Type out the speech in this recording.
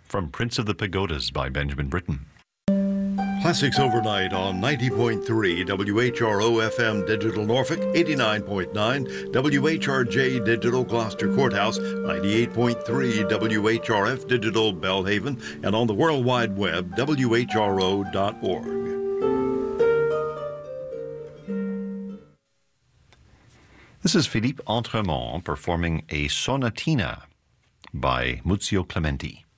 from Prince of the Pagodas by Benjamin Britten. Classics overnight on 90.3 WHRO FM Digital Norfolk, 89.9 WHRJ Digital Gloucester Courthouse, 98.3 WHRF Digital Belhaven, and on the World Wide Web, WHRO.org. This is Philippe Entremont performing a sonatina by Muzio Clementi.